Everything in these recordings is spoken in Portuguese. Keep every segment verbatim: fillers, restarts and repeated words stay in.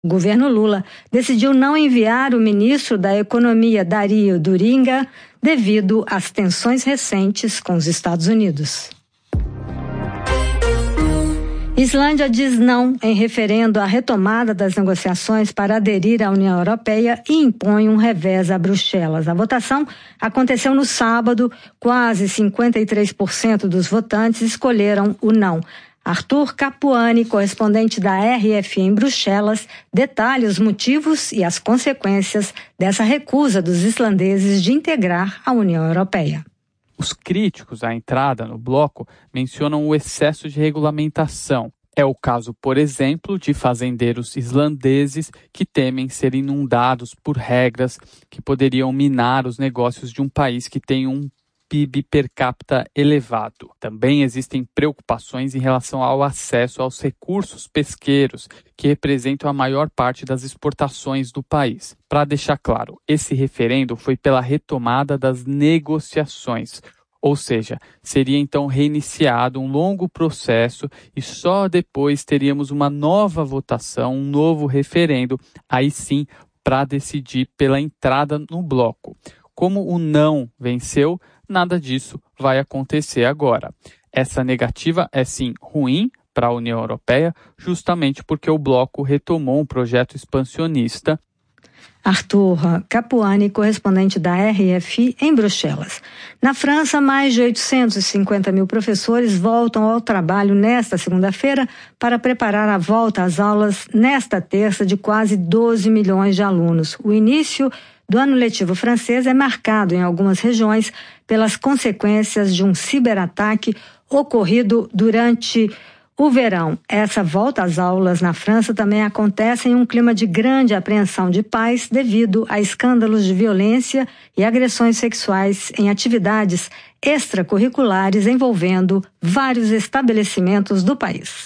O governo Lula decidiu não enviar o ministro da Economia, Dario Duringa, devido às tensões recentes com os Estados Unidos. Islândia diz não em referendo à retomada das negociações para aderir à União Europeia e impõe um revés a Bruxelas. A votação aconteceu no sábado. Quase cinquenta e três por cento dos votantes escolheram o não. Arthur Capuani, correspondente da R F em Bruxelas, detalha os motivos e as consequências dessa recusa dos islandeses de integrar a União Europeia. Os críticos à entrada no bloco mencionam o excesso de regulamentação. É o caso, por exemplo, de fazendeiros islandeses que temem ser inundados por regras que poderiam minar os negócios de um país que tem um P I B per capita elevado. Também existem preocupações em relação ao acesso aos recursos pesqueiros, que representam a maior parte das exportações do país. Para deixar claro, esse referendo foi pela retomada das negociações, ou seja, seria então reiniciado um longo processo e só depois teríamos uma nova votação, um novo referendo, aí sim, para decidir pela entrada no bloco. Como o não venceu, nada disso vai acontecer agora. Essa negativa é sim ruim para a União Europeia, justamente porque o bloco retomou um projeto expansionista. Arthur Capuani, correspondente da R F em Bruxelas. Na França, mais de oitocentos e cinquenta mil professores voltam ao trabalho nesta segunda-feira para preparar a volta às aulas nesta terça de quase doze milhões de alunos. O início do ano letivo francês é marcado em algumas regiões pelas consequências de um ciberataque ocorrido durante o verão. Essa volta às aulas na França também acontece em um clima de grande apreensão de pais devido a escândalos de violência e agressões sexuais em atividades extracurriculares envolvendo vários estabelecimentos do país.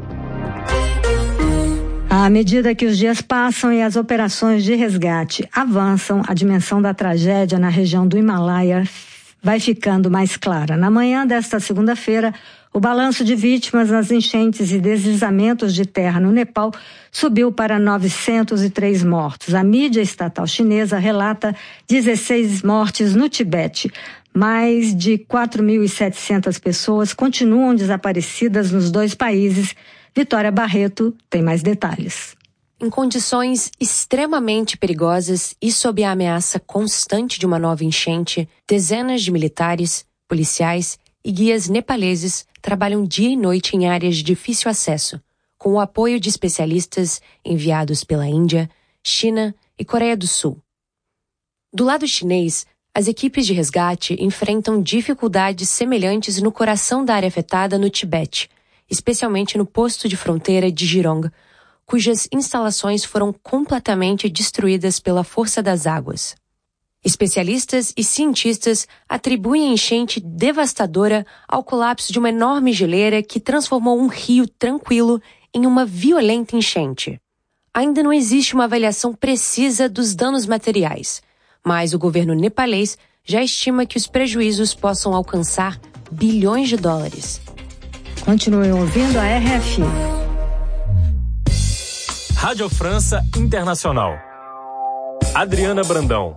À medida que os dias passam e as operações de resgate avançam, a dimensão da tragédia na região do Himalaia vai ficando mais clara. Na manhã desta segunda-feira, o balanço de vítimas nas enchentes e deslizamentos de terra no Nepal subiu para novecentos e três mortos. A mídia estatal chinesa relata dezesseis mortes no Tibete. Mais de quatro mil e setecentas pessoas continuam desaparecidas nos dois países. Vitória Barreto tem mais detalhes. Em condições extremamente perigosas e sob a ameaça constante de uma nova enchente, dezenas de militares, policiais e guias nepaleses trabalham dia e noite em áreas de difícil acesso, com o apoio de especialistas enviados pela Índia, China e Coreia do Sul. Do lado chinês, as equipes de resgate enfrentam dificuldades semelhantes no coração da área afetada no Tibete, especialmente no posto de fronteira de Jirong, cujas instalações foram completamente destruídas pela força das águas. Especialistas e cientistas atribuem a enchente devastadora ao colapso de uma enorme geleira que transformou um rio tranquilo em uma violenta enchente. Ainda não existe uma avaliação precisa dos danos materiais, mas o governo nepalês já estima que os prejuízos possam alcançar bilhões de dólares. Continue ouvindo a R F. Rádio França Internacional. Adriana Brandão.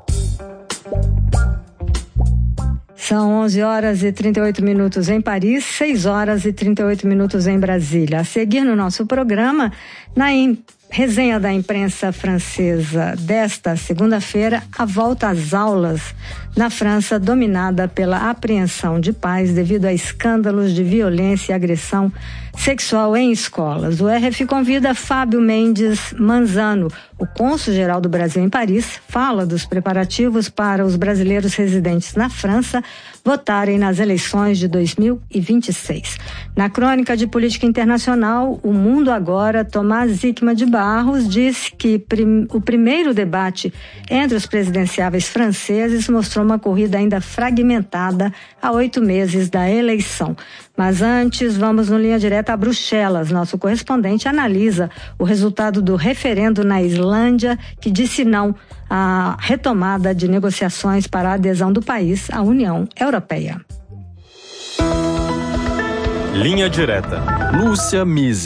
São onze horas e trinta e oito minutos em Paris, seis horas e trinta e oito minutos em Brasília. A seguir no nosso programa, na in... resenha da imprensa francesa desta segunda-feira, a volta às aulas na França, dominada pela apreensão de pais devido a escândalos de violência e agressão sexual em escolas. O R F convida Fábio Mendes Manzano, o cônsul-geral do Brasil em Paris, fala dos preparativos para os brasileiros residentes na França votarem nas eleições de dois mil e vinte e seis. Na crônica de política internacional, O Mundo Agora, Tomás Hickman de Barros diz que prim- o primeiro debate entre os presidenciáveis franceses mostrou uma corrida ainda fragmentada há oito meses da eleição. Mas antes, vamos no Linha Direta a Bruxelas. Nosso correspondente analisa o resultado do referendo na Islândia, que disse não à retomada de negociações para a adesão do país à União Europeia. Linha Direta. Lúcia Miesel.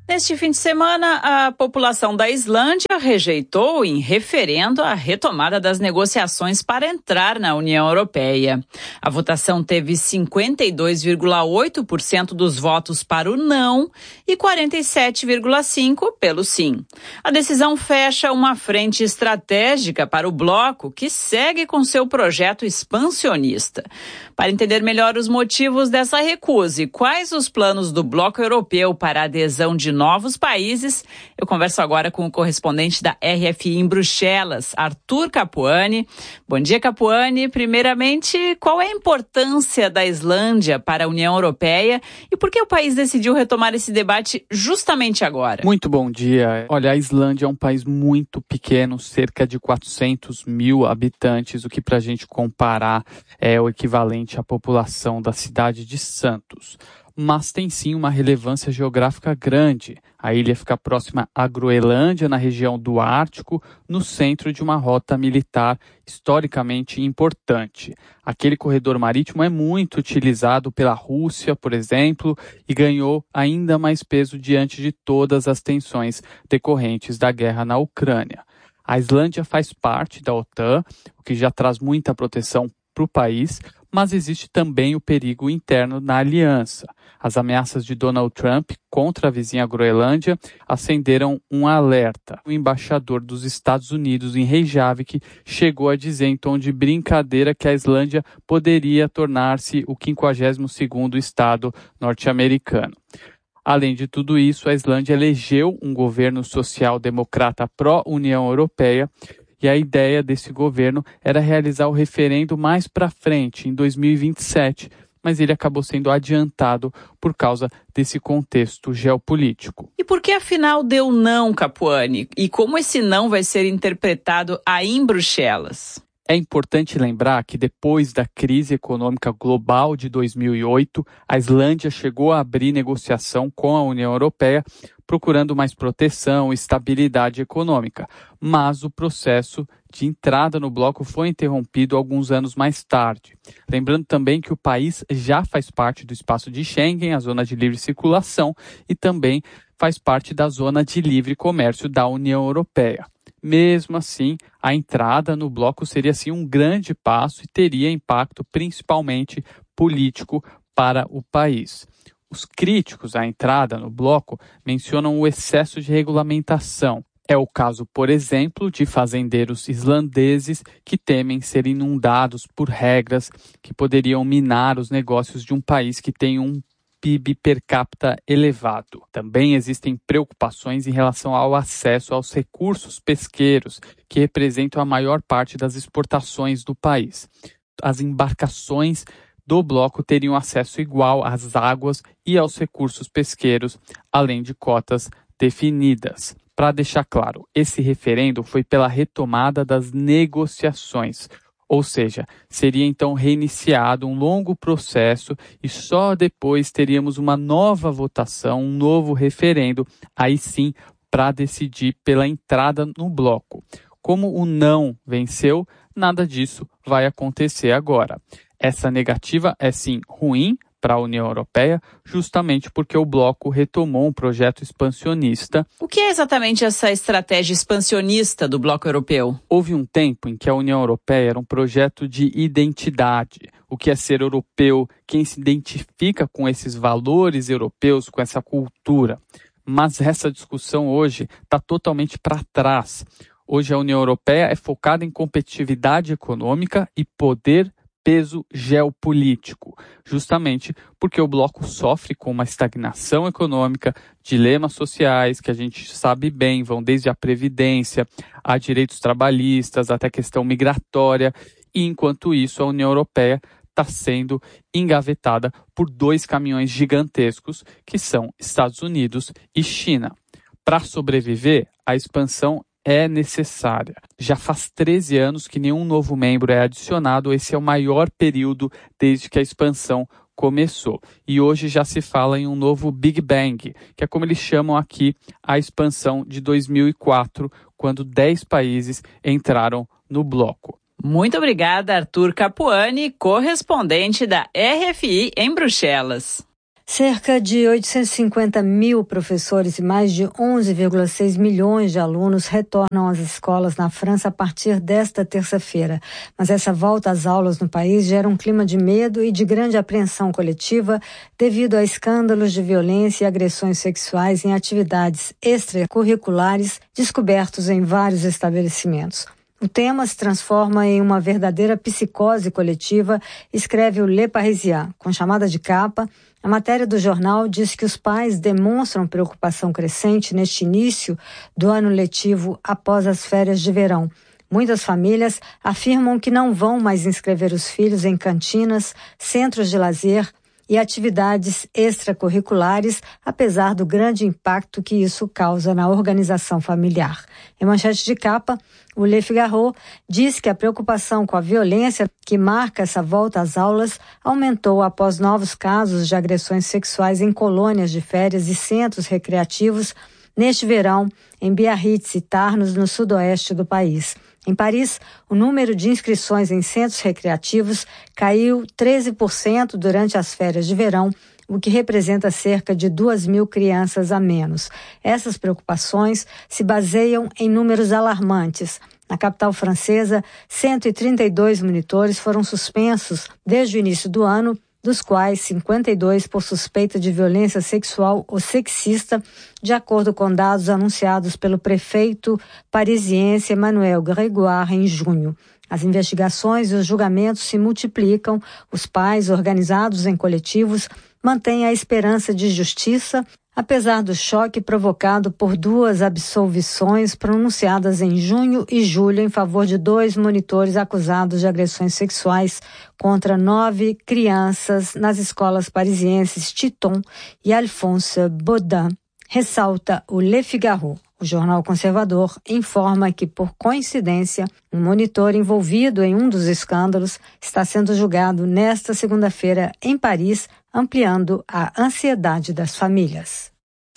Neste fim de semana, a população da Islândia rejeitou em referendo a retomada das negociações para entrar na União Europeia. A votação teve cinquenta e dois vírgula oito por cento dos votos para o não e quarenta e sete vírgula cinco por cento pelo sim. A decisão fecha uma frente estratégica para o bloco, que segue com seu projeto expansionista. Para entender melhor os motivos dessa recusa e quais os planos do bloco europeu para a adesão de novos países, eu converso agora com o correspondente da R F I em Bruxelas, Arthur Capuani. Bom dia, Capuani. Primeiramente, qual é a importância da Islândia para a União Europeia e por que o país decidiu retomar esse debate justamente agora? Muito bom dia. Olha, a Islândia é um país muito pequeno, cerca de quatrocentos mil habitantes, o que para a gente comparar é o equivalente à população da cidade de Santos. Mas tem sim uma relevância geográfica grande. A ilha fica próxima à Groenlândia, na região do Ártico, no centro de uma rota militar historicamente importante. Aquele corredor marítimo é muito utilizado pela Rússia, por exemplo, e ganhou ainda mais peso diante de todas as tensões decorrentes da guerra na Ucrânia. A Islândia faz parte da OTAN, o que já traz muita proteção para o país, mas existe também o perigo interno na aliança. As ameaças de Donald Trump contra a vizinha Groenlândia acenderam um alerta. O embaixador dos Estados Unidos em Reykjavik chegou a dizer em tom de brincadeira que a Islândia poderia tornar-se o quinquagésimo segundo estado norte-americano. Além de tudo isso, a Islândia elegeu um governo social-democrata pró-União Europeia. E a ideia desse governo era realizar o referendo mais para frente, em dois mil e vinte e sete, mas ele acabou sendo adiantado por causa desse contexto geopolítico. E por que afinal deu não, Capuani? E como esse não vai ser interpretado aí em Bruxelas? É importante lembrar que depois da crise econômica global de dois mil e oito, a Islândia chegou a abrir negociação com a União Europeia, procurando mais proteção e estabilidade econômica. Mas o processo de entrada no bloco foi interrompido alguns anos mais tarde. Lembrando também que o país já faz parte do espaço de Schengen, a zona de livre circulação, e também faz parte da zona de livre comércio da União Europeia. Mesmo assim, a entrada no bloco seria sim um grande passo e teria impacto principalmente político para o país. Os críticos à entrada no bloco mencionam o excesso de regulamentação. É o caso, por exemplo, de fazendeiros islandeses que temem ser inundados por regras que poderiam minar os negócios de um país que tem um P I B per capita elevado. Também existem preocupações em relação ao acesso aos recursos pesqueiros, que representam a maior parte das exportações do país. As embarcações do bloco teriam acesso igual às águas e aos recursos pesqueiros, além de cotas definidas. Para deixar claro, esse referendo foi pela retomada das negociações. Ou seja, seria então reiniciado um longo processo e só depois teríamos uma nova votação, um novo referendo, aí sim para decidir pela entrada no bloco. Como o não venceu, nada disso vai acontecer agora. Essa negativa é sim ruim para a União Europeia, justamente porque o bloco retomou um projeto expansionista. O que é exatamente essa estratégia expansionista do bloco europeu? Houve um tempo em que a União Europeia era um projeto de identidade. O que é ser europeu, quem se identifica com esses valores europeus, com essa cultura. Mas essa discussão hoje está totalmente para trás. Hoje a União Europeia é focada em competitividade econômica e poder peso geopolítico, justamente porque o bloco sofre com uma estagnação econômica, dilemas sociais que a gente sabe bem, vão desde a previdência, a direitos trabalhistas, até a questão migratória, e enquanto isso a União Europeia está sendo engavetada por dois caminhões gigantescos, que são Estados Unidos e China. Para sobreviver, a expansão é necessária. Já faz treze anos que nenhum novo membro é adicionado, esse é o maior período desde que a expansão começou. E hoje já se fala em um novo Big Bang, que é como eles chamam aqui a expansão de dois mil e quatro, quando dez países entraram no bloco. Muito obrigada, Arthur Capuani, correspondente da R F I em Bruxelas. Cerca de oitocentos e cinquenta mil professores e mais de onze vírgula seis milhões de alunos retornam às escolas na França a partir desta terça-feira. Mas essa volta às aulas no país gera um clima de medo e de grande apreensão coletiva devido a escândalos de violência e agressões sexuais em atividades extracurriculares descobertos em vários estabelecimentos. O tema se transforma em uma verdadeira psicose coletiva, escreve o Le Parisien, com chamada de capa. A matéria do jornal diz que os pais demonstram preocupação crescente neste início do ano letivo após as férias de verão. Muitas famílias afirmam que não vão mais inscrever os filhos em cantinas, centros de lazer e atividades extracurriculares, apesar do grande impacto que isso causa na organização familiar. Em manchete de capa, o Le Figaro diz que a preocupação com a violência que marca essa volta às aulas aumentou após novos casos de agressões sexuais em colônias de férias e centros recreativos neste verão em Biarritz e Tarnos, no sudoeste do país. Em Paris, o número de inscrições em centros recreativos caiu treze por cento durante as férias de verão, o que representa cerca de duas mil crianças a menos. Essas preocupações se baseiam em números alarmantes. Na capital francesa, cento e trinta e dois monitores foram suspensos desde o início do ano, dos quais cinquenta e dois por suspeita de violência sexual ou sexista, de acordo com dados anunciados pelo prefeito parisiense Emmanuel Grégoire em junho. As investigações e os julgamentos se multiplicam. Os pais, organizados em coletivos, mantêm a esperança de justiça, apesar do choque provocado por duas absolvições pronunciadas em junho e julho em favor de dois monitores acusados de agressões sexuais contra nove crianças nas escolas parisienses Titon e Alphonse Baudin, ressalta o Le Figaro. O jornal conservador informa que, por coincidência, um monitor envolvido em um dos escândalos está sendo julgado nesta segunda-feira em Paris, ampliando a ansiedade das famílias.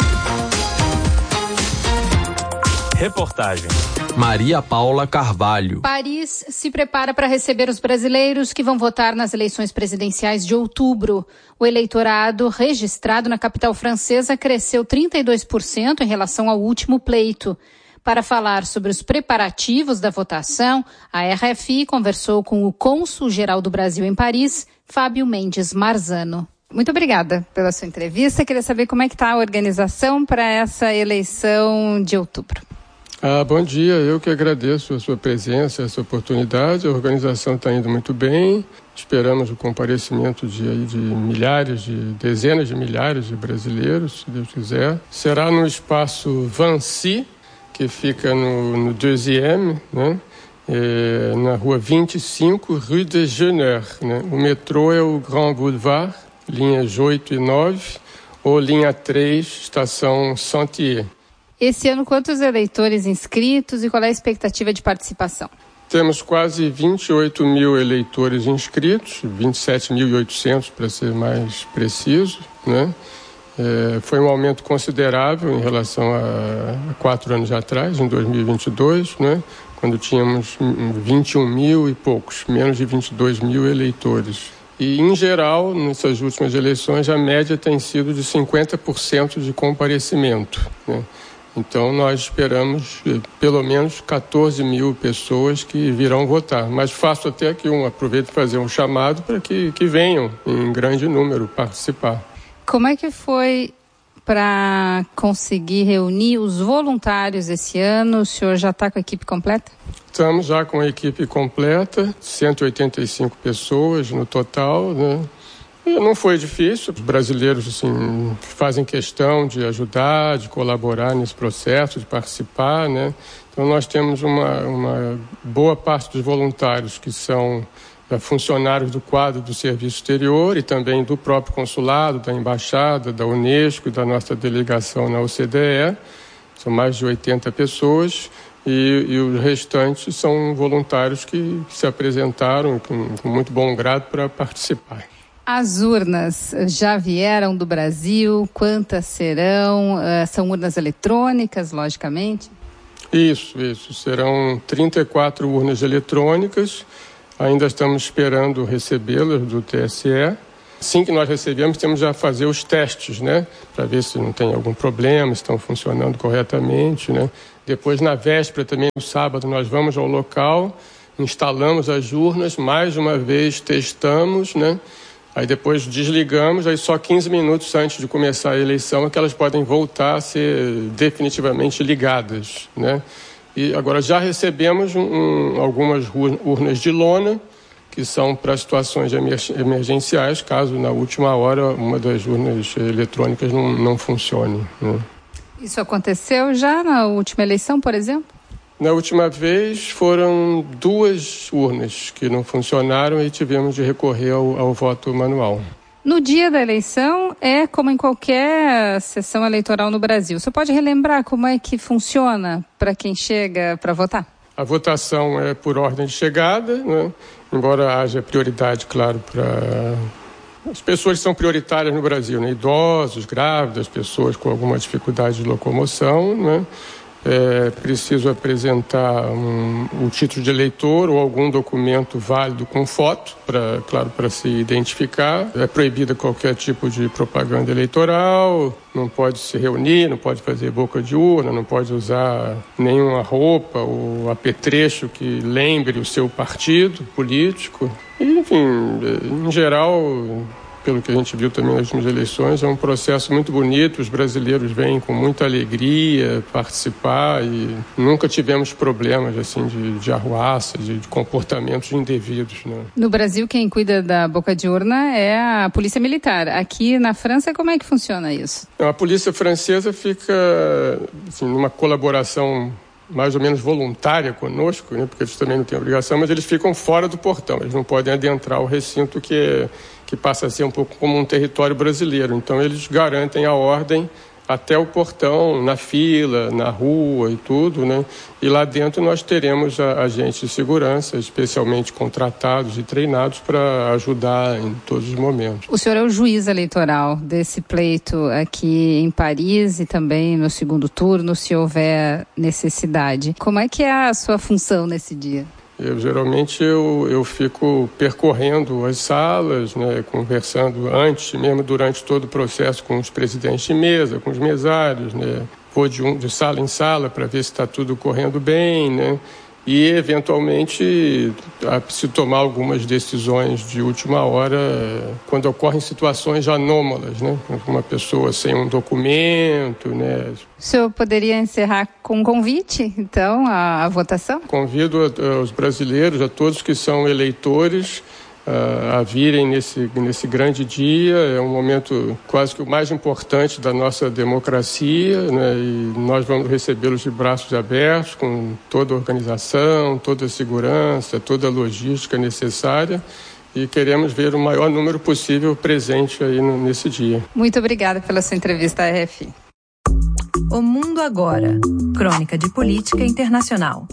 Reportagem Maria Paula Carvalho. Paris se prepara para receber os brasileiros que vão votar nas eleições presidenciais de outubro. O eleitorado registrado na capital francesa cresceu trinta e dois por cento em relação ao último pleito. Para falar sobre os preparativos da votação, a R F I conversou com o cônsul-geral do Brasil em Paris, Fábio Mendes Marzano. Muito obrigada pela sua entrevista. Queria saber como é que está a organização para essa eleição de outubro. Ah, bom dia, eu que agradeço a sua presença, essa oportunidade. A organização está indo muito bem. Esperamos o comparecimento de, de milhares, de dezenas de milhares de brasileiros, se Deus quiser. Será no espaço Vancy, que fica no, no deuxième, né? É, na rua vinte e cinco, Rue de Jenner, né? O metrô é o Grand Boulevard, linhas oito e nove, ou linha três, estação Sentier. Esse ano, quantos eleitores inscritos e qual é a expectativa de participação? Temos quase vinte e oito mil eleitores inscritos, vinte e sete mil e oitocentos para ser mais preciso, né? É, foi um aumento considerável em relação a, a quatro anos atrás, em dois mil e vinte e dois, né? Quando tínhamos vinte e um mil e poucos, menos de vinte e dois mil eleitores. E, em geral, nessas últimas eleições, a média tem sido de cinquenta por cento de comparecimento, né? Então, nós esperamos pelo menos quatorze mil pessoas que virão votar. Mas faço até aqui um, aproveito para fazer um chamado para que, que venham em grande número participar. Como é que foi para conseguir reunir os voluntários esse ano? O senhor já está com a equipe completa? Estamos já com a equipe completa, cento e oitenta e cinco pessoas no total, né? E não foi difícil, os brasileiros assim, fazem questão de ajudar, de colaborar nesse processo, de participar, né? Então nós temos uma, uma boa parte dos voluntários que são é, funcionários do quadro do Serviço Exterior e também do próprio consulado, da Embaixada, da Unesco e da nossa delegação na O C D E. São mais de oitenta pessoas e, e os restantes são voluntários que, que se apresentaram com, com muito bom grado para participar. As urnas já vieram do Brasil? Quantas serão? Uh, são urnas eletrônicas, logicamente? Isso, isso. Serão trinta e quatro urnas eletrônicas. Ainda estamos esperando recebê-las do T S E. Assim que nós recebemos, temos já fazer os testes, né? Para ver se não tem algum problema, se estão funcionando corretamente, né? Depois, na véspera, também no sábado, nós vamos ao local, instalamos as urnas, mais uma vez testamos, né? Aí depois desligamos, aí só quinze minutos antes de começar a eleição é que elas podem voltar a ser definitivamente ligadas, né? E agora já recebemos um, um, algumas urnas de lona, que são para situações emergenciais, caso na última hora uma das urnas eletrônicas não, não funcione, né? Isso aconteceu já na última eleição, por exemplo? Na última vez foram duas urnas que não funcionaram e tivemos de recorrer ao, ao voto manual. No dia da eleição, é como em qualquer sessão eleitoral no Brasil. Você pode relembrar como é que funciona para quem chega para votar? A votação é por ordem de chegada, né? Embora haja prioridade, claro, para as pessoas que são prioritárias no Brasil, né? Idosos, grávidas, pessoas com alguma dificuldade de locomoção, né? É preciso apresentar um, o título de eleitor ou algum documento válido com foto, pra, claro, para se identificar. É proibida qualquer tipo de propaganda eleitoral, não pode se reunir, não pode fazer boca de urna, não pode usar nenhuma roupa ou apetrecho que lembre o seu partido político. E, enfim, em geral, pelo que a gente viu também nas últimas eleições, é um processo muito bonito, os brasileiros vêm com muita alegria participar e nunca tivemos problemas assim, de, de arruaça, de, de comportamentos indevidos, né? No Brasil, quem cuida da boca de urna é a Polícia Militar. Aqui na França, como é que funciona isso? A Polícia Francesa fica assim, numa colaboração mais ou menos voluntária conosco, né? Porque eles também não têm obrigação, mas eles ficam fora do portão, eles não podem adentrar o recinto que é que passa a ser um pouco como um território brasileiro. Então, eles garantem a ordem até o portão, na fila, na rua e tudo, né? E lá dentro nós teremos agentes de segurança, especialmente contratados e treinados para ajudar em todos os momentos. O senhor é o juiz eleitoral desse pleito aqui em Paris e também no segundo turno, se houver necessidade. Como é que é a sua função nesse dia? Eu, geralmente eu, eu fico percorrendo as salas, né, conversando antes, mesmo durante todo o processo com os presidentes de mesa, com os mesários, né, vou de, um, de sala em sala para ver se está tudo correndo bem, né, e eventualmente se tomar algumas decisões de última hora quando ocorrem situações anômalas, né, uma pessoa sem um documento, né. O senhor poderia encerrar com um convite, então, à, à votação? Convido a, a, os brasileiros, a todos que são eleitores, a, a virem nesse, nesse grande dia. É um momento quase que o mais importante da nossa democracia, né? E nós vamos recebê-los de braços abertos, com toda a organização, toda a segurança, toda a logística necessária. E queremos ver o maior número possível presente aí no, nesse dia. Muito obrigada pela sua entrevista à R F I. O Mundo Agora. Crônica de Política Internacional.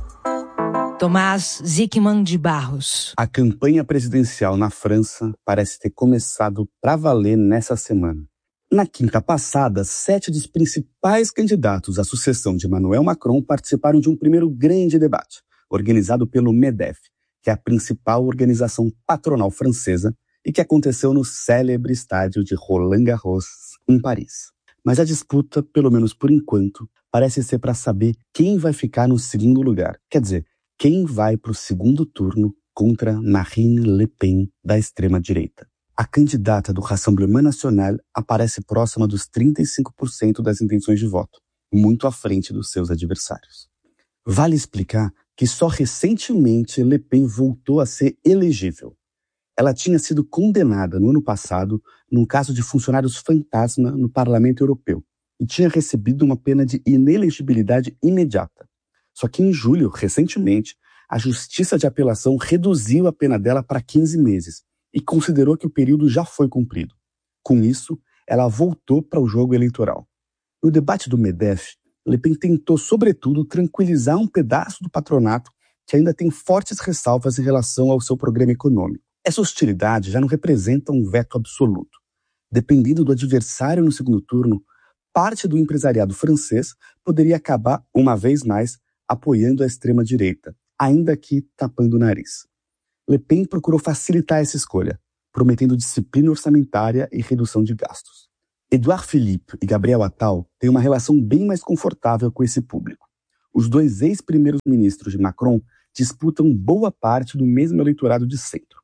Tomás Zickman de Barros. A campanha presidencial na França parece ter começado para valer nessa semana. Na quinta passada, sete dos principais candidatos à sucessão de Emmanuel Macron participaram de um primeiro grande debate, organizado pelo MEDEF, que é a principal organização patronal francesa e que aconteceu no célebre estádio de Roland Garros, em Paris. Mas a disputa, pelo menos por enquanto, parece ser para saber quem vai ficar no segundo lugar. Quer dizer, quem vai para o segundo turno contra Marine Le Pen, da extrema-direita. A candidata do Rassemblement National aparece próxima dos trinta e cinco por cento das intenções de voto, muito à frente dos seus adversários. Vale explicar que só recentemente Le Pen voltou a ser elegível. Ela tinha sido condenada no ano passado num caso de funcionários fantasma no Parlamento Europeu e tinha recebido uma pena de inelegibilidade imediata. Só que em julho, recentemente, a Justiça de Apelação reduziu a pena dela para quinze meses e considerou que o período já foi cumprido. Com isso, ela voltou para o jogo eleitoral. No debate do MEDEF, Le Pen tentou, sobretudo, tranquilizar um pedaço do patronato que ainda tem fortes ressalvas em relação ao seu programa econômico. Essa hostilidade já não representa um veto absoluto. Dependendo do adversário no segundo turno, parte do empresariado francês poderia acabar, uma vez mais, apoiando a extrema-direita, ainda que tapando o nariz. Le Pen procurou facilitar essa escolha. prometendo disciplina orçamentária e redução de gastos. Edouard Philippe e Gabriel Attal têm uma relação bem mais confortável com esse público. Os dois ex-primeiros ministros de Macron disputam boa parte do mesmo eleitorado de centro.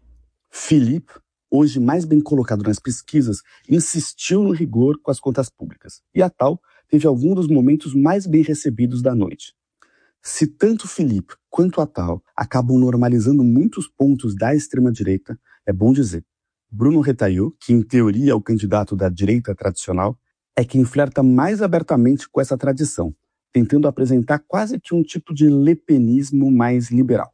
Philippe, hoje mais bem colocado nas pesquisas, insistiu no rigor com as contas públicas, e Attal teve alguns dos momentos mais bem recebidos da noite. Se tanto Philippe quanto Attal acabam normalizando muitos pontos da extrema-direita, é bom dizer, Bruno Retailleau, que em teoria é o candidato da direita tradicional, é quem flerta mais abertamente com essa tradição, tentando apresentar quase que um tipo de lepenismo mais liberal.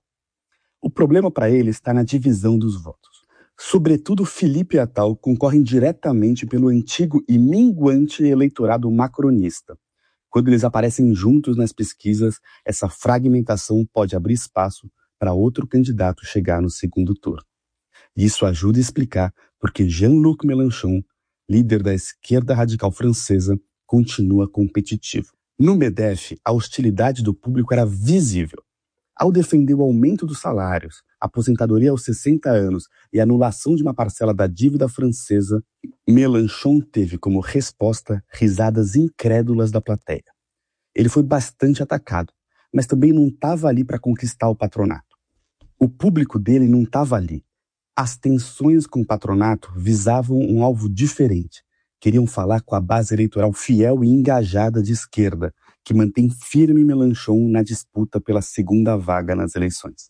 O problema para ele está na divisão dos votos. Sobretudo, Philippe e Attal concorrem diretamente pelo antigo e minguante eleitorado macronista. Quando eles aparecem juntos nas pesquisas, essa fragmentação pode abrir espaço para outro candidato chegar no segundo turno. Isso ajuda a explicar porque Jean-Luc Mélenchon, líder da esquerda radical francesa, continua competitivo. No MEDEF, a hostilidade do público era visível. Ao defender o aumento dos salários, aposentadoria aos sessenta anos e anulação de uma parcela da dívida francesa, Mélenchon teve como resposta risadas incrédulas da plateia. Ele foi bastante atacado, mas também não estava ali para conquistar o patronato. O público dele não estava ali. As tensões com o patronato visavam um alvo diferente. Queriam falar com a base eleitoral fiel e engajada de esquerda, que mantém firme Mélenchon na disputa pela segunda vaga nas eleições.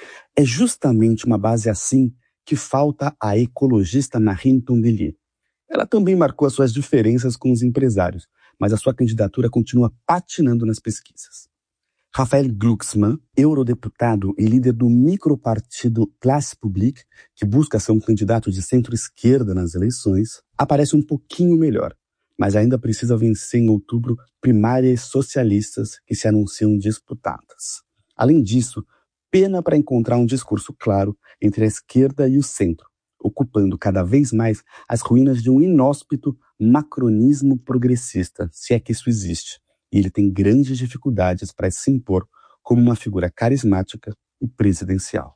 É justamente uma base assim que falta à ecologista Marine Tondelier. Ela também marcou as suas diferenças com os empresários, mas a sua candidatura continua patinando nas pesquisas. Raphael Glucksmann, eurodeputado e líder do micropartido Place Publique, que busca ser um candidato de centro-esquerda nas eleições, aparece um pouquinho melhor, mas ainda precisa vencer em outubro primárias socialistas que se anunciam disputadas. Além disso, pena para encontrar um discurso claro entre a esquerda e o centro, ocupando cada vez mais as ruínas de um inóspito macronismo progressista, se é que isso existe. E ele tem grandes dificuldades para se impor como uma figura carismática e presidencial.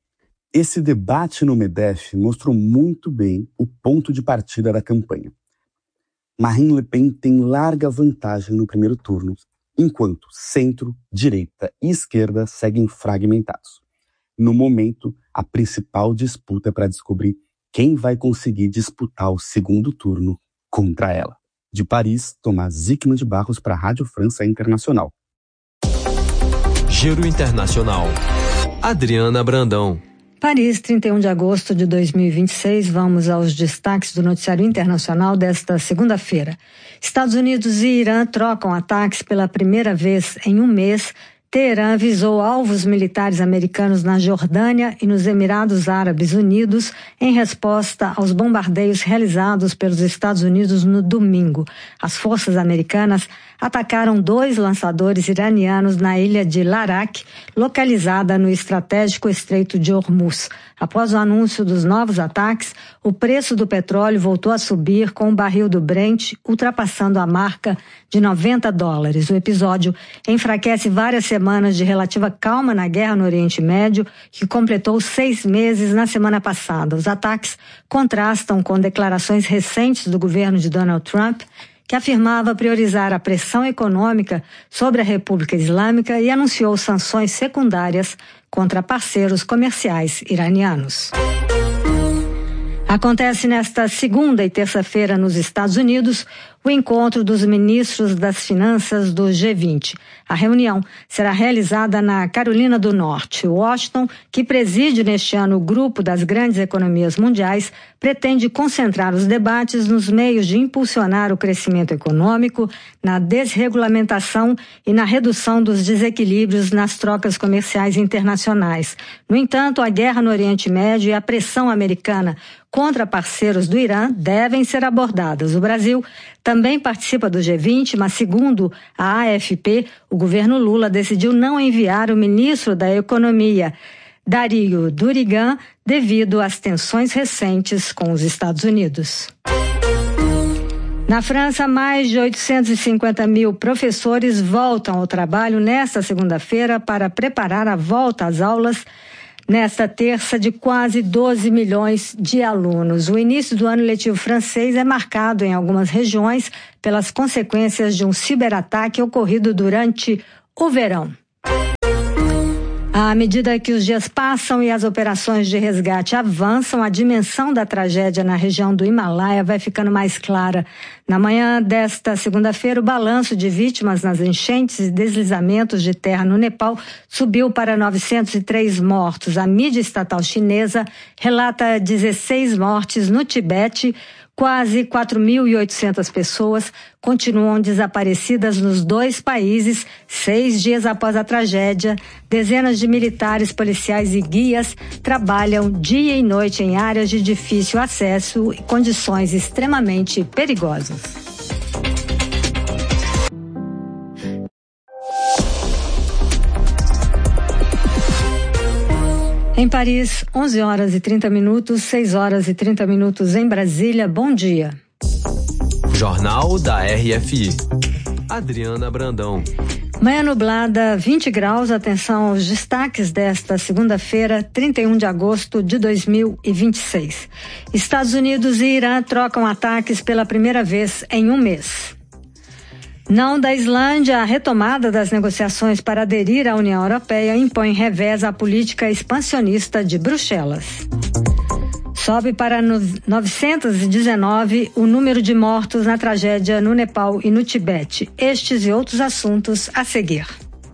Esse debate no MEDEF mostrou muito bem o ponto de partida da campanha. Marine Le Pen tem larga vantagem no primeiro turno, enquanto centro, direita e esquerda seguem fragmentados. No momento, a principal disputa é para descobrir quem vai conseguir disputar o segundo turno contra ela. De Paris, Tomás Zickman de Barros para a Rádio França Internacional. Giro Internacional. Adriana Brandão. Paris, trinta e um de agosto de dois mil e vinte e seis. Vamos aos destaques do noticiário internacional desta segunda-feira. Estados Unidos e Irã trocam ataques pela primeira vez em um mês. Teherã avisou alvos militares americanos na Jordânia e nos Emirados Árabes Unidos em resposta aos bombardeios realizados pelos Estados Unidos no domingo. As forças americanas atacaram dois lançadores iranianos na ilha de Larak, localizada no estratégico Estreito de Hormuz. Após o anúncio dos novos ataques, o preço do petróleo voltou a subir, com o barril do Brent ultrapassando a marca de noventa dólares. O episódio enfraquece várias semanas de relativa calma na guerra no Oriente Médio, que completou seis meses na semana passada. Os ataques contrastam com declarações recentes do governo de Donald Trump, que afirmava priorizar a pressão econômica sobre a República Islâmica e anunciou sanções secundárias contra parceiros comerciais iranianos. Acontece nesta segunda e terça-feira nos Estados Unidos o encontro dos ministros das Finanças do G vinte. A reunião será realizada na Carolina do Norte. Washington, que preside neste ano o grupo das grandes economias mundiais, pretende concentrar os debates nos meios de impulsionar o crescimento econômico, na desregulamentação e na redução dos desequilíbrios nas trocas comerciais internacionais. No entanto, a guerra no Oriente Médio e a pressão americana contra parceiros do Irã devem ser abordadas. O Brasil também participa do G vinte, mas segundo a A F P, o governo Lula decidiu não enviar o ministro da Economia, Dario Durigan, devido às tensões recentes com os Estados Unidos. Na França, mais de oitocentos e cinquenta mil professores voltam ao trabalho nesta segunda-feira para preparar a volta às aulas nesta terça de quase doze milhões de alunos. O início do ano letivo francês é marcado em algumas regiões pelas consequências de um ciberataque ocorrido durante o verão. À medida que os dias passam e as operações de resgate avançam, a dimensão da tragédia na região do Himalaia vai ficando mais clara. Na manhã desta segunda-feira, o balanço de vítimas nas enchentes e deslizamentos de terra no Nepal subiu para novecentos e três mortos. A mídia estatal chinesa relata dezesseis mortes no Tibete. Quase quatro mil e oitocentas pessoas continuam desaparecidas nos dois países, seis dias após a tragédia. Dezenas de militares, policiais e guias trabalham dia e noite em áreas de difícil acesso e condições extremamente perigosas. Em Paris, onze horas e trinta minutos, seis horas e trinta minutos em Brasília. Bom dia. Jornal da R F I. Adriana Brandão. Manhã nublada, vinte graus. Atenção aos destaques desta segunda-feira, trinta e um de agosto de dois mil e vinte e seis. Estados Unidos e Irã trocam ataques pela primeira vez em um mês. Não da Islândia, a retomada das negociações para aderir à União Europeia impõe revés à política expansionista de Bruxelas. Sobe para novecentos e dezenove o número de mortos na tragédia no Nepal e no Tibete. Estes e outros assuntos a seguir.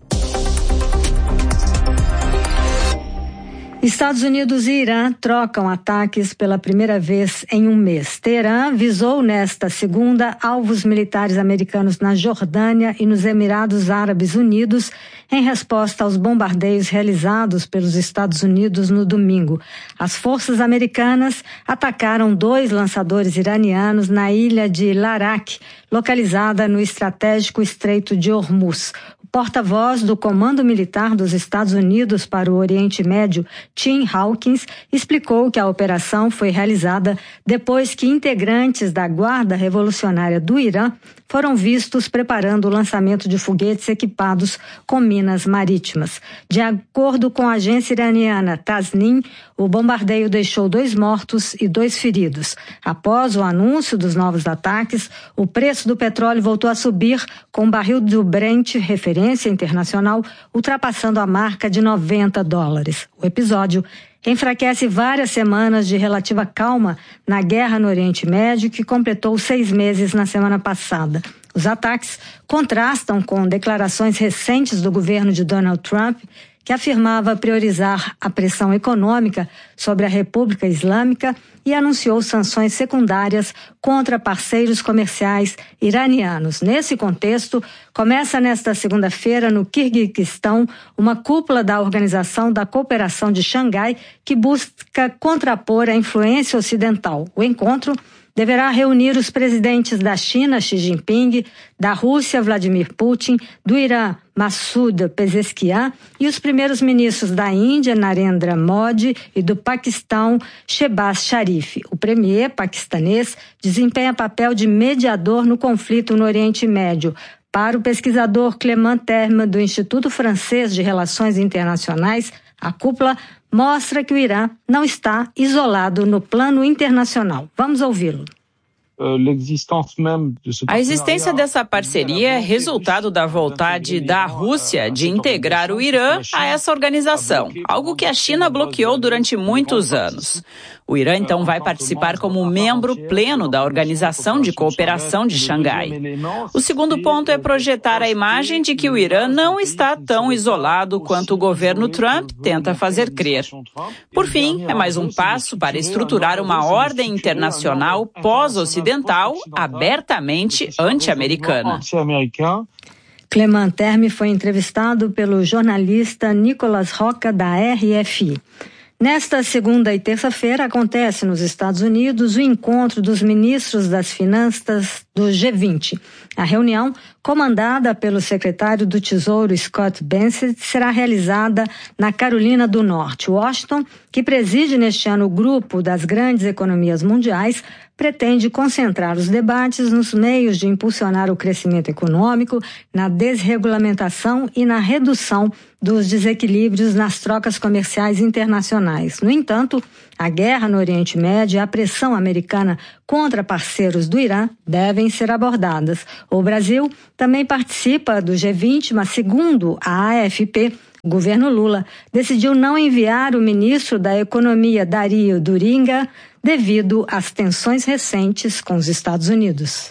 Estados Unidos e Irã trocam ataques pela primeira vez em um mês. Teherã visou nesta segunda alvos militares americanos na Jordânia e nos Emirados Árabes Unidos em resposta aos bombardeios realizados pelos Estados Unidos no domingo. As forças americanas atacaram dois lançadores iranianos na ilha de Larak, localizada no estratégico Estreito de Hormuz. Porta-voz do Comando Militar dos Estados Unidos para o Oriente Médio, Tim Hawkins, explicou que a operação foi realizada depois que integrantes da Guarda Revolucionária do Irã foram vistos preparando o lançamento de foguetes equipados com minas marítimas. De acordo com a agência iraniana Tasnim, o bombardeio deixou dois mortos e dois feridos. Após o anúncio dos novos ataques, o preço do petróleo voltou a subir, com o barril do Brent, referência internacional, ultrapassando a marca de noventa dólares. O episódio enfraquece várias semanas de relativa calma na guerra no Oriente Médio, que completou seis meses na semana passada. Os ataques contrastam com declarações recentes do governo de Donald Trump, que afirmava priorizar a pressão econômica sobre a República Islâmica e anunciou sanções secundárias contra parceiros comerciais iranianos. Nesse contexto, começa nesta segunda-feira, no Quirguistão, uma cúpula da Organização da Cooperação de Xangai que busca contrapor a influência ocidental. O encontro deverá reunir os presidentes da China, Xi Jinping, da Rússia, Vladimir Putin, do Irã, Massoud Pezeshkian, e os primeiros ministros da Índia, Narendra Modi, e do Paquistão, Shehbaz Sharif. O premier paquistanês desempenha papel de mediador no conflito no Oriente Médio. Para o pesquisador Clément Terme, do Instituto Francês de Relações Internacionais, a cúpula mostra que o Irã não está isolado no plano internacional. Vamos ouvi-lo. A existência dessa parceria é resultado da vontade da Rússia de integrar o Irã a essa organização, algo que a China bloqueou durante muitos anos. O Irã, então, vai participar como membro pleno da Organização de Cooperação de Xangai. O segundo ponto é projetar a imagem de que o Irã não está tão isolado quanto o governo Trump tenta fazer crer. Por fim, é mais um passo para estruturar uma ordem internacional pós-ocidental abertamente anti-americana. Clément Terme foi entrevistado pelo jornalista Nicolas Roca, da R F I. Nesta segunda e terça-feira acontece nos Estados Unidos o encontro dos ministros das Finanças do G vinte. A reunião, comandada pelo secretário do Tesouro Scott Bessent, será realizada na Carolina do Norte. Washington, que preside neste ano o grupo das grandes economias mundiais, pretende concentrar os debates nos meios de impulsionar o crescimento econômico, na desregulamentação e na redução dos desequilíbrios nas trocas comerciais internacionais. No entanto, a guerra no Oriente Médio e a pressão americana contra parceiros do Irã devem ser abordadas. O Brasil também participa do G vinte, mas segundo a A F P, o governo Lula decidiu não enviar o ministro da Economia, Dario Duringa, devido às tensões recentes com os Estados Unidos.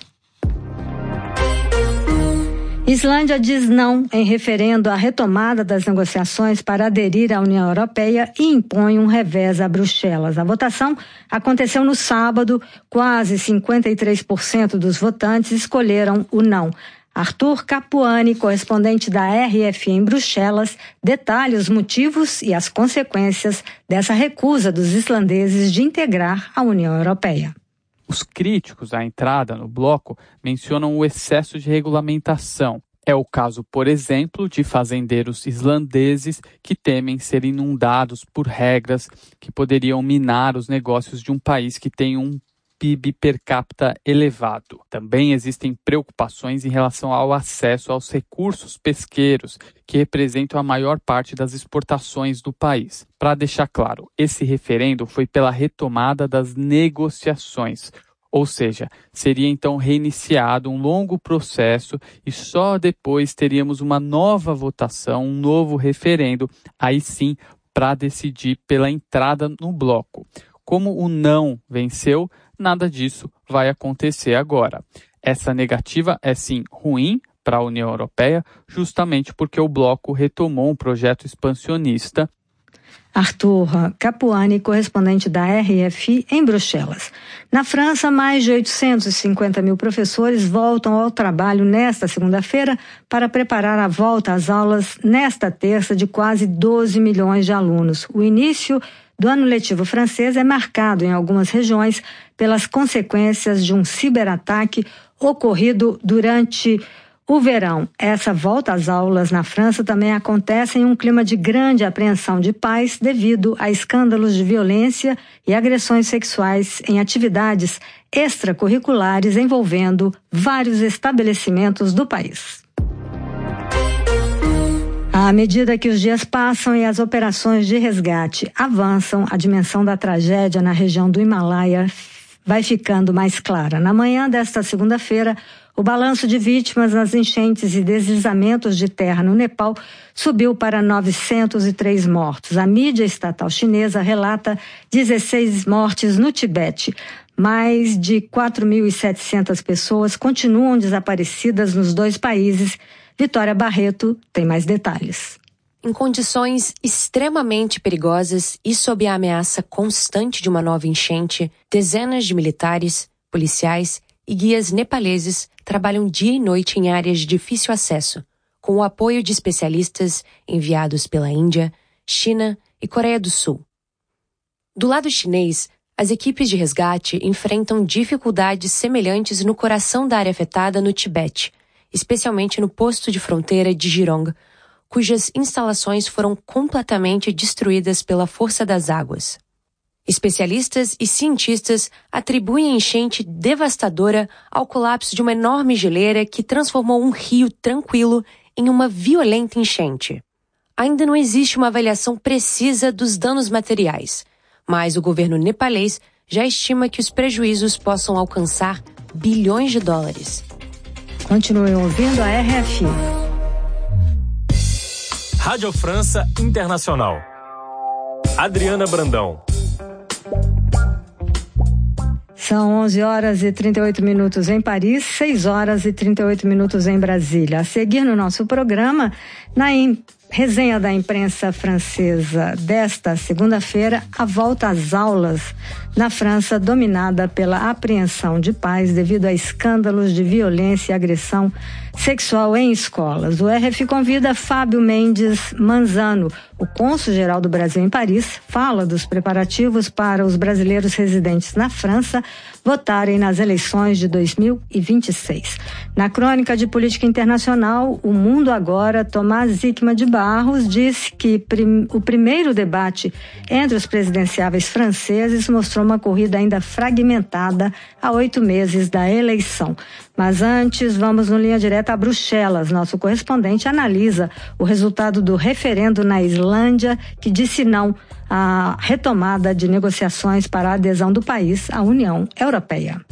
Islândia diz não em referendo à retomada das negociações para aderir à União Europeia e impõe um revés a Bruxelas. A votação aconteceu no sábado. Quase cinquenta e três por cento dos votantes escolheram o não. Arthur Capuani, correspondente da R F I em Bruxelas, detalha os motivos e as consequências dessa recusa dos islandeses de integrar a União Europeia. Os críticos à entrada no bloco mencionam o excesso de regulamentação. É o caso, por exemplo, de fazendeiros islandeses que temem ser inundados por regras que poderiam minar os negócios de um país que tem um P I B per capita elevado. Também existem preocupações em relação ao acesso aos recursos pesqueiros, que representam a maior parte das exportações do país. Para deixar claro, esse referendo foi pela retomada das negociações, ou seja, seria então reiniciado um longo processo e só depois teríamos uma nova votação, um novo referendo, aí sim, para decidir pela entrada no bloco. Como o não venceu, nada disso vai acontecer agora. Essa negativa é sim ruim para a União Europeia, justamente porque o bloco retomou um projeto expansionista. Arthur Capuani, correspondente da R F I em Bruxelas. Na França, mais de oitocentos e cinquenta mil professores voltam ao trabalho nesta segunda-feira para preparar a volta às aulas nesta terça de quase doze milhões de alunos. O início do ano letivo francês é marcado em algumas regiões pelas consequências de um ciberataque ocorrido durante o verão. Essa volta às aulas na França também acontece em um clima de grande apreensão de pais devido a escândalos de violência e agressões sexuais em atividades extracurriculares envolvendo vários estabelecimentos do país. À medida que os dias passam e as operações de resgate avançam, a dimensão da tragédia na região do Himalaia vai ficando mais clara. Na manhã desta segunda-feira, o balanço de vítimas nas enchentes e deslizamentos de terra no Nepal subiu para novecentos e três mortos. A mídia estatal chinesa relata dezesseis mortes no Tibete. Mais de quatro mil e setecentas pessoas continuam desaparecidas nos dois países. Vitória Barreto tem mais detalhes. Em condições extremamente perigosas e sob a ameaça constante de uma nova enchente, dezenas de militares, policiais e guias nepaleses trabalham dia e noite em áreas de difícil acesso, com o apoio de especialistas enviados pela Índia, China e Coreia do Sul. Do lado chinês, as equipes de resgate enfrentam dificuldades semelhantes no coração da área afetada no Tibete, especialmente no posto de fronteira de Jirong, cujas instalações foram completamente destruídas pela força das águas. Especialistas e cientistas atribuem a enchente devastadora ao colapso de uma enorme geleira que transformou um rio tranquilo em uma violenta enchente. Ainda não existe uma avaliação precisa dos danos materiais, mas o governo nepalês já estima que os prejuízos possam alcançar bilhões de dólares. Continue ouvindo a R F I. Rádio França Internacional. Adriana Brandão. São onze horas e trinta e oito minutos em Paris, seis horas e trinta e oito minutos em Brasília. A seguir no nosso programa, na resenha da imprensa francesa desta segunda-feira, a volta às aulas na França, dominada pela apreensão de pais devido a escândalos de violência e agressão sexual em escolas. O R F convida Fábio Mendes Manzano, o cônsul-geral do Brasil em Paris, fala dos preparativos para os brasileiros residentes na França votarem nas eleições de dois mil e vinte e seis. Na crônica de política internacional, O Mundo Agora, Tomás Zikman de Barros diz que prim- o primeiro debate entre os presidenciáveis franceses mostrou uma corrida ainda fragmentada há oito meses da eleição. Mas antes, vamos no Linha Direta a Bruxelas. Nosso correspondente analisa o resultado do referendo na Islândia, que disse não à retomada de negociações para a adesão do país à União Europeia.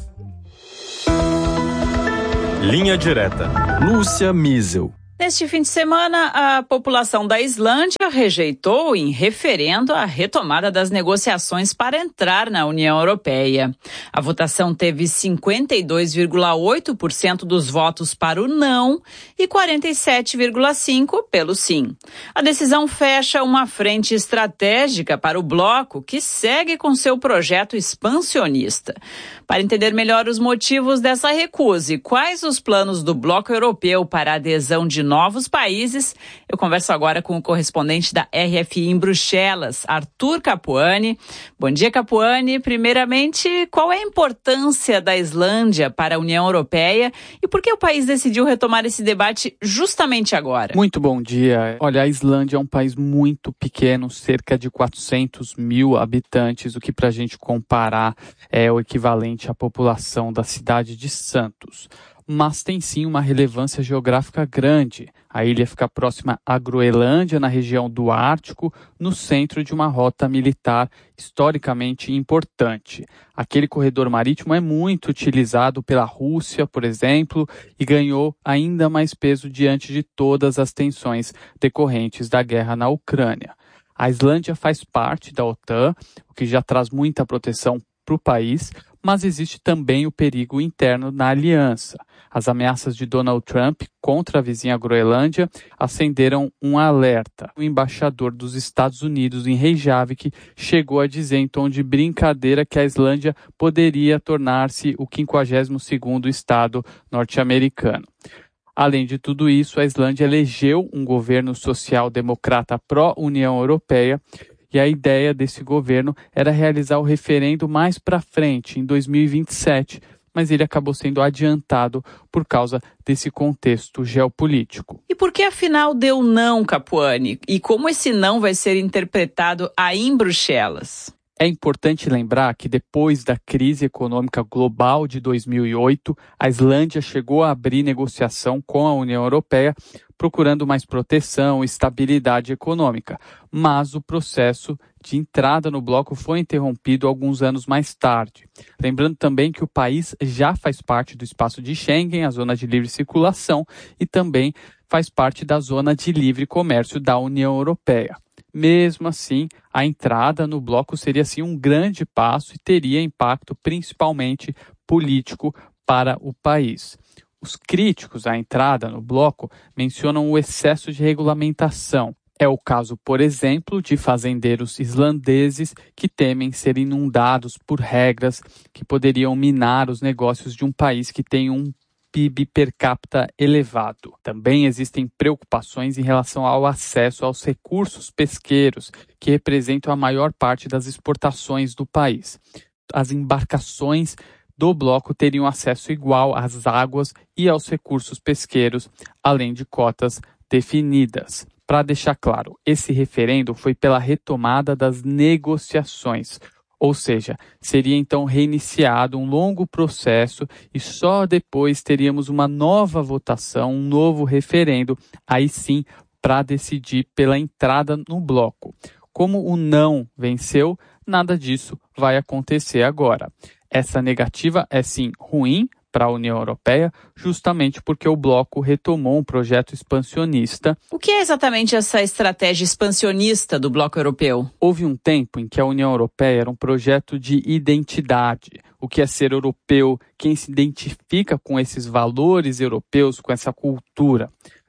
Linha Direta. Lúcia Miesel. Neste fim de semana, a população da Islândia rejeitou em referendo a retomada das negociações para entrar na União Europeia. A votação teve cinquenta e dois vírgula oito por cento dos votos para o não e quarenta e sete vírgula cinco por cento pelo sim. A decisão fecha uma frente estratégica para o bloco, que segue com seu projeto expansionista. Para entender melhor os motivos dessa recusa e quais os planos do bloco europeu para a adesão de novos países, eu converso agora com o correspondente da R F I em Bruxelas, Arthur Capuani. Bom dia, Capuani. Primeiramente, qual é a importância da Islândia para a União Europeia e por que o país decidiu retomar esse debate justamente agora? Muito bom dia. Olha, a Islândia é um país muito pequeno, cerca de quatrocentos mil habitantes, o que para a gente comparar é o equivalente à população da cidade de Santos. Mas tem sim uma relevância geográfica grande. A ilha fica próxima à Groenlândia, na região do Ártico, no centro de uma rota militar historicamente importante. Aquele corredor marítimo é muito utilizado pela Rússia, por exemplo, e ganhou ainda mais peso diante de todas as tensões decorrentes da guerra na Ucrânia. A Islândia faz parte da OTAN, o que já traz muita proteção para o país, mas existe também o perigo interno na aliança. As ameaças de Donald Trump contra a vizinha Groenlândia acenderam um alerta. O embaixador dos Estados Unidos em Reykjavik chegou a dizer em tom de brincadeira que a Islândia poderia tornar-se o quinquagésimo segundo estado norte-americano. Além de tudo isso, a Islândia elegeu um governo social-democrata pró-União Europeia, e a ideia desse governo era realizar o referendo mais para frente, em dois mil e vinte e sete, mas ele acabou sendo adiantado por causa desse contexto geopolítico. E por que afinal deu não, Capuani? E como esse não vai ser interpretado aí em Bruxelas? É importante lembrar que depois da crise econômica global de dois mil e oito, a Islândia chegou a abrir negociação com a União Europeia, procurando mais proteção e estabilidade econômica. Mas o processo de entrada no bloco foi interrompido alguns anos mais tarde. Lembrando também que o país já faz parte do espaço de Schengen, a zona de livre circulação, e também faz parte da zona de livre comércio da União Europeia. Mesmo assim, a entrada no bloco seria sim um grande passo e teria impacto principalmente político para o país. Os críticos à entrada no bloco mencionam o excesso de regulamentação. É o caso, por exemplo, de fazendeiros islandeses que temem ser inundados por regras que poderiam minar os negócios de um país que tem um P I B per capita elevado. Também existem preocupações em relação ao acesso aos recursos pesqueiros, que representam a maior parte das exportações do país. As embarcações do bloco teriam acesso igual às águas e aos recursos pesqueiros, além de cotas definidas. Para deixar claro, esse referendo foi pela retomada das negociações. Ou seja, seria então reiniciado um longo processo e só depois teríamos uma nova votação, um novo referendo, aí sim, para decidir pela entrada no bloco. Como o não venceu, nada disso vai acontecer agora. Essa negativa é sim ruim para a União Europeia, justamente porque o bloco retomou um projeto expansionista. O que é exatamente essa estratégia expansionista do bloco europeu? Houve um tempo em que a União Europeia era um projeto de identidade. O que é ser europeu, quem se identifica com esses valores europeus, com essa cultura.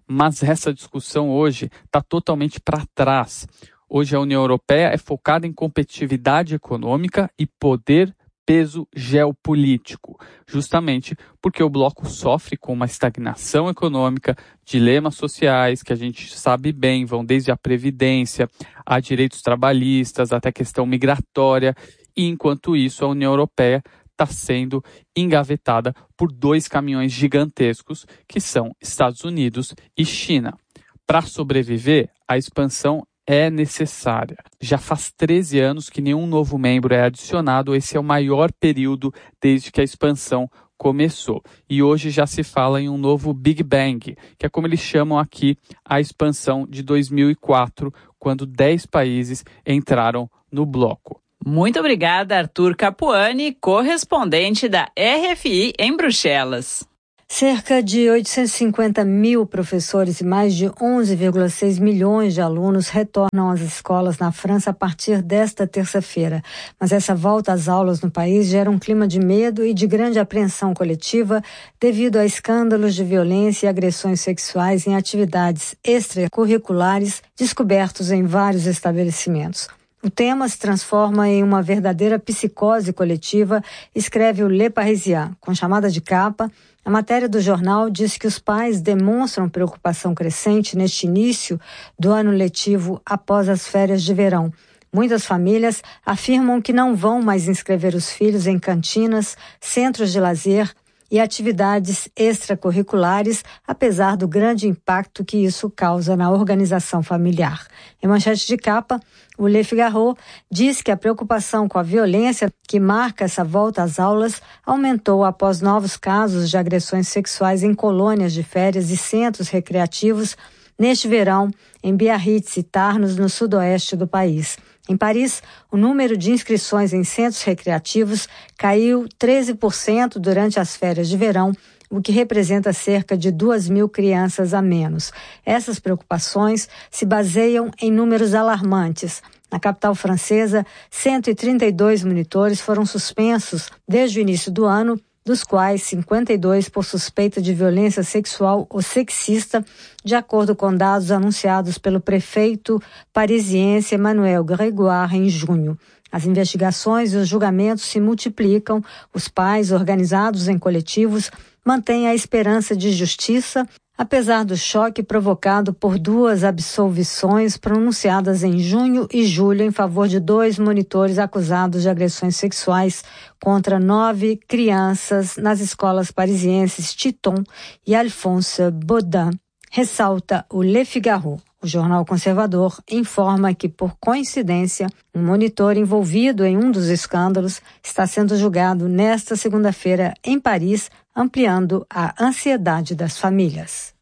Mas essa discussão hoje está totalmente para trás. Hoje a União Europeia é focada em competitividade econômica e poder, peso geopolítico, justamente porque o bloco sofre com uma estagnação econômica, dilemas sociais que a gente sabe bem, vão desde a previdência, a direitos trabalhistas, até a questão migratória, e enquanto isso a União Europeia está sendo engavetada por dois caminhões gigantescos, que são Estados Unidos e China. Para sobreviver, a expansão é necessária. Já faz treze anos que nenhum novo membro é adicionado, esse é o maior período desde que a expansão começou. E hoje já se fala em um novo Big Bang, que é como eles chamam aqui a expansão de dois mil e quatro, quando dez países entraram no bloco. Muito obrigada, Arthur Capuani, correspondente da R F I em Bruxelas. Cerca de oitocentos e cinquenta mil professores e mais de onze vírgula seis milhões de alunos retornam às escolas na França a partir desta terça-feira. Mas essa volta às aulas no país gera um clima de medo e de grande apreensão coletiva devido a escândalos de violência e agressões sexuais em atividades extracurriculares descobertos em vários estabelecimentos. O tema se transforma em uma verdadeira psicose coletiva, escreve o Le Parisien, com chamada de capa. A matéria do jornal diz que os pais demonstram preocupação crescente neste início do ano letivo após as férias de verão. Muitas famílias afirmam que não vão mais inscrever os filhos em cantinas, centros de lazer e atividades extracurriculares, apesar do grande impacto que isso causa na organização familiar. Em manchete de capa, o Le Figaro diz que a preocupação com a violência que marca essa volta às aulas aumentou após novos casos de agressões sexuais em colônias de férias e centros recreativos neste verão em Biarritz e Tarnos, no sudoeste do país. Em Paris, o número de inscrições em centros recreativos caiu treze por cento durante as férias de verão, o que representa cerca de duas mil crianças a menos. Essas preocupações se baseiam em números alarmantes. Na capital francesa, cento e trinta e dois monitores foram suspensos desde o início do ano, dos quais cinquenta e dois por suspeita de violência sexual ou sexista, de acordo com dados anunciados pelo prefeito parisiense Emmanuel Grégoire em junho. As investigações e os julgamentos se multiplicam, os pais, organizados em coletivos, mantêm a esperança de justiça, apesar do choque provocado por duas absolvições pronunciadas em junho e julho em favor de dois monitores acusados de agressões sexuais contra nove crianças nas escolas parisienses Titon e Alphonse Baudin, ressalta o Le Figaro. O jornal conservador informa que, por coincidência, um monitor envolvido em um dos escândalos está sendo julgado nesta segunda-feira em Paris, ampliando a ansiedade das famílias.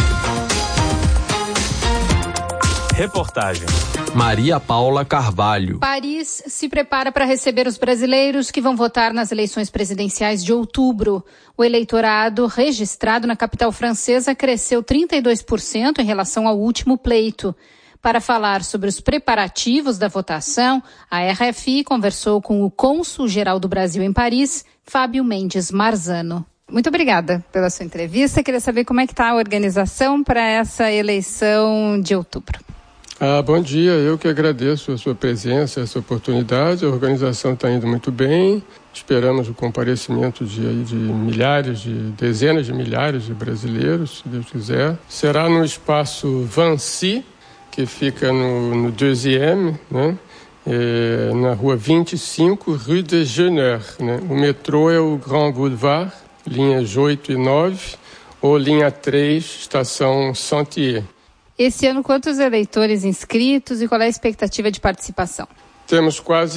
Reportagem Maria Paula Carvalho. Paris se prepara para receber os brasileiros que vão votar nas eleições presidenciais de outubro. O eleitorado registrado na capital francesa cresceu trinta e dois por cento em relação ao último pleito. Para falar sobre os preparativos da votação, a R F I conversou com o cônsul-geral do Brasil em Paris, Fábio Mendes Marzano. Muito obrigada pela sua entrevista. Queria saber como é que está a organização para essa eleição de outubro. Ah, bom dia, eu que agradeço a sua presença, essa oportunidade. A organização está indo muito bem. Esperamos o comparecimento de, aí, de milhares, de dezenas de milhares de brasileiros, se Deus quiser. Será no espaço Vancy, que fica no, no deuxième, né? É, na rua vinte e cinco, Rue de Jenner, né? O metrô é o Grand Boulevard, linhas oito e nove, ou linha três, estação Sentier. Esse ano, quantos eleitores inscritos e qual é a expectativa de participação? Temos quase